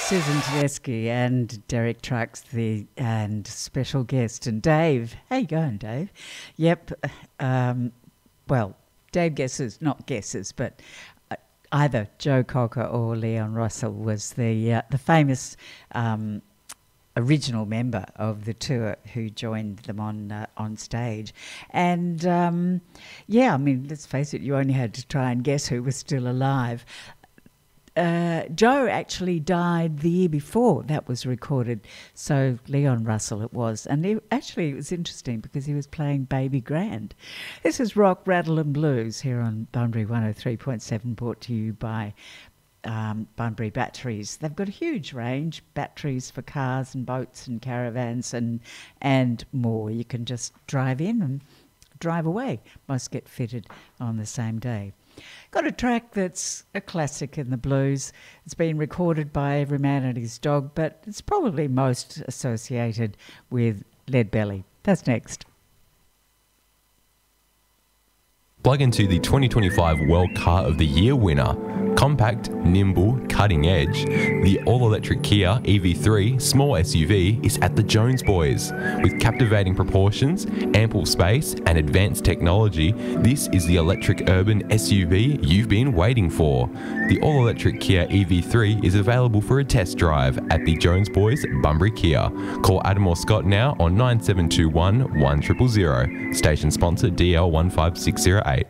Susan Tedeschi and Derek Trucks, and special guest, and Dave. How you going, Dave? Yep. Well, Dave guesses, not guesses, but either Joe Cocker or Leon Russell was the famous original member of the tour who joined them on stage. And yeah, I mean, let's face it, you only had to try and guess who was still alive. Joe actually died the year before that was recorded, so Leon Russell it was. And it was interesting because he was playing Baby Grand. This is Rock, Rattle and Blues here on Bunbury 103.7, brought to you by Bunbury Batteries. They've got a huge range, batteries for cars and boats and caravans and more. You can just drive in and drive away. Most get fitted on the same day. Got a track that's a classic in the blues. It's been recorded by every man and his dog, but it's probably most associated with Leadbelly. That's next. Plug into the 2025 World Car of the Year winner. Compact, nimble, cutting edge, the all-electric Kia EV3 small SUV is at the Jones Boys. With captivating proportions, ample space and advanced technology, this is the electric urban SUV you've been waiting for. The all-electric Kia EV3 is available for a test drive at the Jones Boys Bunbury Kia. Call Adam or Scott now on 9721 1000. Station sponsor DL15608.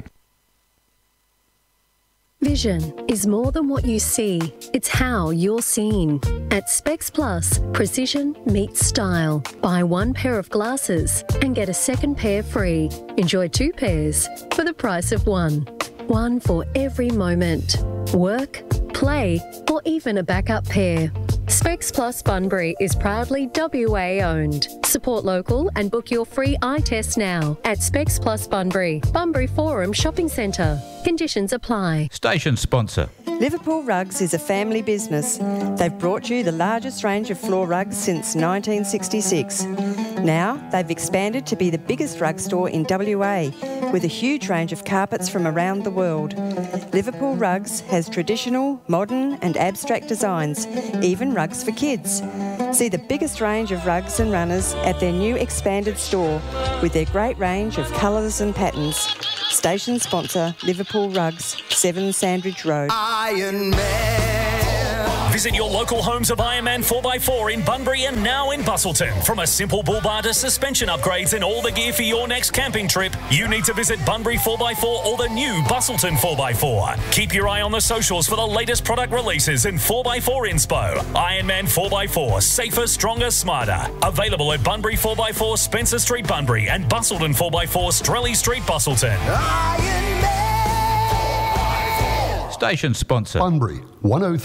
Vision is more than what you see, it's how you're seen. At Specs Plus, precision meets style. Buy one pair of glasses and get a second pair free. Enjoy two pairs for the price of one. One for every moment. Work, play, or even a backup pair. Specs Plus Bunbury is proudly WA owned. Support local and book your free eye test now at Specs Plus Bunbury, Bunbury Forum Shopping Centre. Conditions apply. Station sponsor. Liverpool Rugs is a family business. They've brought you the largest range of floor rugs since 1966. Now they've expanded to be the biggest rug store in WA with a huge range of carpets from around the world. Liverpool Rugs has traditional, modern and abstract designs, even rugs for kids. See the biggest range of rugs and runners at their new expanded store with their great range of colours and patterns. Station sponsor, Liverpool Rugs, 7 Sandridge Road. Iron Man. Visit your local homes of Ironman 4x4 in Bunbury and now in Busselton. From a simple bull bar to suspension upgrades and all the gear for your next camping trip, you need to visit Bunbury 4x4 or the new Busselton 4x4. Keep your eye on the socials for the latest product releases and 4x4 inspo. Ironman 4x4, safer, stronger, smarter. Available at Bunbury 4x4 Spencer Street, Bunbury and Busselton 4x4 Strelly Street, Busselton. Iron Man. Station sponsor. Bunbury 103.